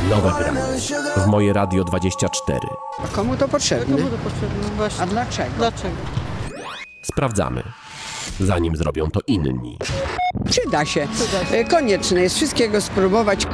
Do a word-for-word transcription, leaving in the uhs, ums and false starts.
Nowe granie w Moje Radio dwadzieścia cztery. A komu to potrzebne? Komu to potrzebne? Właśnie. A dlaczego? Dlaczego? Sprawdzamy, zanim zrobią to inni. Przyda się. Konieczne jest wszystkiego spróbować.